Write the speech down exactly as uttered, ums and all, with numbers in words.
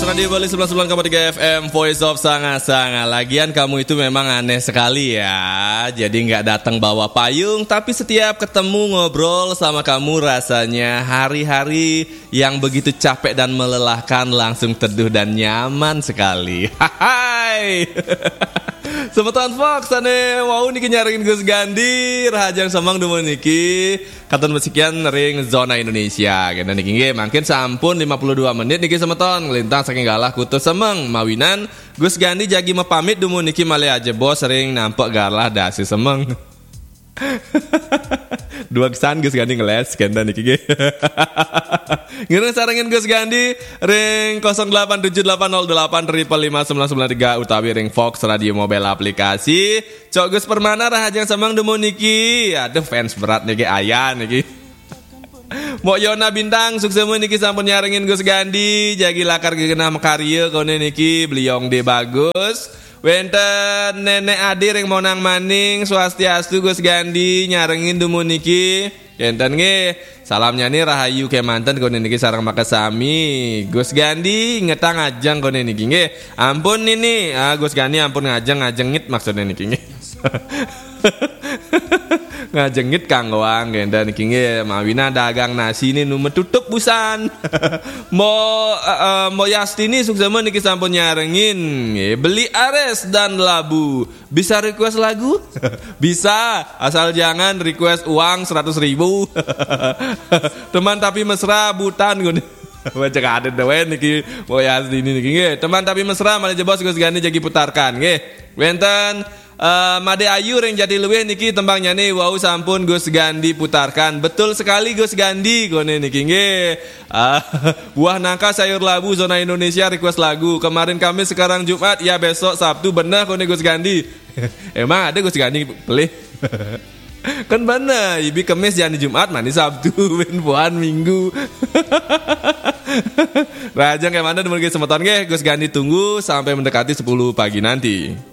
Radio Bali sembilan puluh sembilan koma tiga F M Voice of Sanga-Sanga. Lagian kamu itu memang aneh sekali ya. Jadi gak datang bawa payung, tapi setiap ketemu ngobrol sama kamu rasanya hari-hari yang begitu capek dan melelahkan langsung teduh dan nyaman sekali. Hai. Semeton Fox ane mau niki nyaringin Gus Gandi Rahajang Semang dumo niki katon mesekian ring zona Indonesia kena niki nggih mangkin sampun lima puluh dua menit niki semeton ngelintang saking galah kutu semeng mawinan Gus Gandi jagi mepamit dumo niki male aja bos ring nampak galah dasi semeng. Dua kesan Gus Gandi ngeles kena niki nggih. Ngireng sarengin Gus Gandi ring nol delapan tujuh delapan nol delapan lima lima sembilan sembilan tiga utawi ring Fox Radio Mobile aplikasi. Cok Gus Permana Rahajang Semang demo niki. Aduh fans berat niki aya niki. Mok Yona Bintang suksemu niki sampun nyarengin Gus Gandi jagi lakar gegenah makarya kone niki beliong de bagus. Wenten nenek adi ring monang maning swastiastu Gus Gandi nyarengin demo niki. Enten nge salamnya nih Rahayu kemanten kone niki sarang makasami Gus Gandi ngetang ajang kone niki nge ampun ini ah, Gus Gandi ampun ngajeng ngajengit maksudnya niki nge ngajengit kang goang enten niki nge mawina dagang nasi ini nu metutup busan mo uh, uh, mo Yastini suksema niki sampun nyarengin nge, beli ares dan labu bisa request lagu bisa asal jangan request uang seratus ribu. Teman tapi mesra butan gue baca ada dewe niki mau Yastini niki nge teman tapi mesra malah jebos Gus Gandi jagi putarkan nge wenten uh, Made Ayu yang jadi luwih niki tembangnya nih wow sampun Gus Gandi putarkan betul sekali Gus Gandi kone niki nge uh, buah nangka sayur labu zona Indonesia request lagu kemarin Kamis sekarang Jumat ya besok Sabtu bener kone Gus Gandi. Emang ada Gus Gandi pilih kan bener ibi Kamis jangan Jumat mani Sabtu ben buan Minggu. Rajang kayak mana demen semeton ge Gus Gandi tunggu sampai mendekati sepuluh pagi nanti.